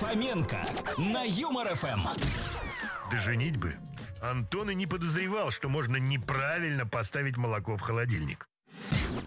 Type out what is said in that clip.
Фоменко на Юмор ФМ. До женитьбы Антон и не подозревал, что можно неправильно поставить молоко в холодильник.